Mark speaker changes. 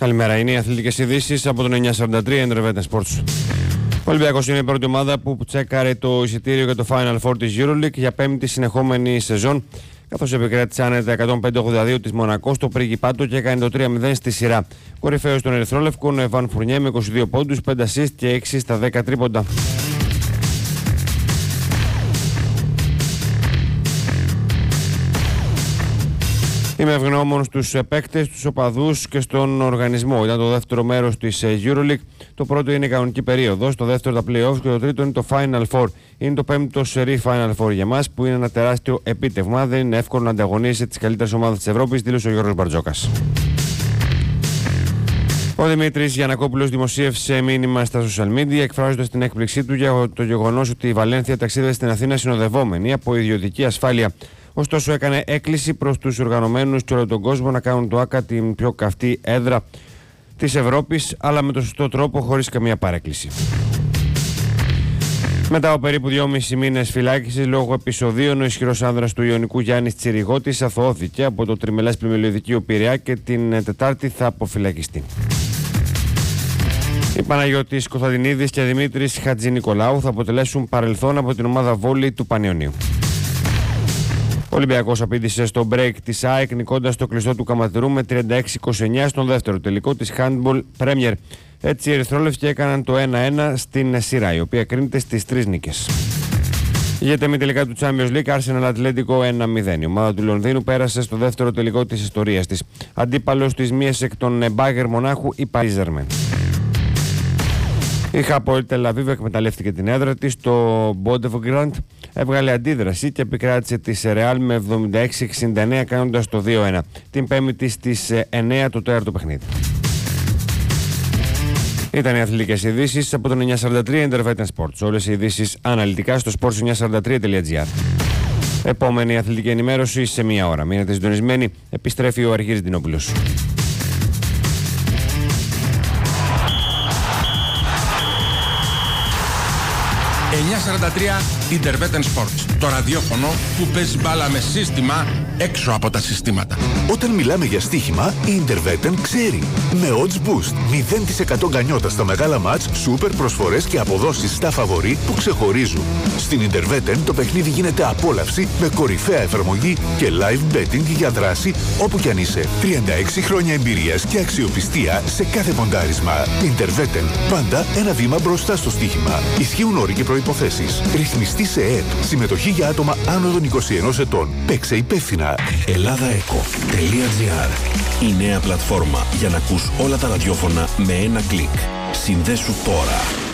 Speaker 1: Καλημέρα, είναι οι αθλητικές ειδήσεις από τον 943 Intervetten Sports. Ο Ολυμπιακός είναι η πρώτη ομάδα που τσέκαρε το εισιτήριο για το Final Four της EuroLeague για πέμπτη συνεχόμενη σεζόν, καθώς επικράτησε άνετα 105-82 της Μονακό στο πρίγκιπάτο και έκανε το 3-0 στη σειρά. Κορυφαίος των Ερυθρόλευκων, ο Εβάν Φουρνιέ με 22 πόντους, 5 assist και 6 στα 10 τρίποντα. Είμαι ευγνώμων στους παίκτες, στους οπαδούς και στον οργανισμό. Ήταν το δεύτερο μέρος της EuroLeague. Το πρώτο είναι η κανονική περίοδος, το δεύτερο τα play-offs και το τρίτο είναι το Final Four. Είναι το πέμπτο σερί Final Four για μας, που είναι ένα τεράστιο επίτευγμα. Δεν είναι εύκολο να ανταγωνίσει τις καλύτερες ομάδες της Ευρώπης, δήλωσε ο Γιώργος Μπαρτζόκας. Ο Δημήτρης Γιαννακόπουλος δημοσίευσε μήνυμα στα social media, εκφράζοντας την έκπληξή του για το γεγονός ότι η Βαλένθια ταξίδευε στην Αθήνα συνοδευόμενη από ιδιωτική ασφάλεια. Ωστόσο, έκανε έκκληση προς τους οργανωμένους και όλο τον κόσμο να κάνουν το ΆΚΑ την πιο καυτή έδρα της Ευρώπης, αλλά με τον σωστό τρόπο, χωρίς καμία παρέκκληση. Μετά από περίπου 2,5 μήνες φυλάκισης λόγω επεισοδίων, ο ισχυρός άνδρας του Ιωνικού Γιάννης Τσιριγώτης αθωώθηκε από το τριμελές πλημμυλιωδικείο Πειραιά και την Τετάρτη θα αποφυλακιστεί. Οι Παναγιώτης Κωνσταντινίδης και Δημήτρης Χατζηνικολάου θα αποτελέσουν παρελθόν από την ομάδα βόλεϊ του Πανιωνίου. Ο Ολυμπιακός απήντησε στο break της ΑΕΚ νικώντας το κλειστό του Καματερού με 36-29 στον δεύτερο τελικό της Handball Premier. Έτσι οι Ερυθρόλευκοι έκαναν το 1-1 στην σειρά, η οποία κρίνεται στις 3 νίκες. Για τα μη τελικά του Champions League, Arsenal Ατλέτικο 1-0. Η ομάδα του Λονδίνου πέρασε στο δεύτερο τελικό της ιστορίας της. Αντίπαλος της μίας εκ των Μπάγερ Μονάχου, η Paris Germain. Η Hapoel Tel Aviv εκμεταλλεύτηκε την έδρα της στο Bodø/Glimt, έβγαλε αντίδραση και επικράτησε τη Real με 76-69 κάνοντας το 2-1. Την πέμπτη στις 9 το τέταρτο παιχνίδι. Ήταν οι αθλητικές ειδήσεις από τον 943 Intervetten Sports. Όλες οι ειδήσεις αναλυτικά στο sports943.gr. Επόμενη αθλητική ενημέρωση σε μία ώρα. Μείνετε συντονισμένοι, επιστρέφει ο Αργύρης Δινόπουλος.
Speaker 2: 943 Intervetten Sports. Το ραδιόφωνο που παίζει μπάλα με σύστημα έξω από τα συστήματα.
Speaker 3: Όταν μιλάμε για στοίχημα, η Intervetten ξέρει. Με odds boost, 0% γκανιότα στα μεγάλα μάτς, σούπερ προσφορές και αποδόσεις στα φαβορί που ξεχωρίζουν. Στην Intervetten το παιχνίδι γίνεται απόλαυση με κορυφαία εφαρμογή και live betting για δράση όπου κι αν είσαι. 36 χρόνια εμπειρίας και αξιοπιστία σε κάθε ποντάρισμα. Intervetten, πάντα ένα βήμα μπροστά στο στοίχημα. Ισχύουν όροι και προϋποθέσεις. Ρυθμιστή σε ΕΕΠ. Συμμετοχή για άτομα άνω των 21 ετών. Παίξε υπεύθυνα.
Speaker 4: ElladaEco.gr. Η νέα πλατφόρμα για να ακούς όλα τα ραδιόφωνα με ένα κλικ. Συνδέσου τώρα.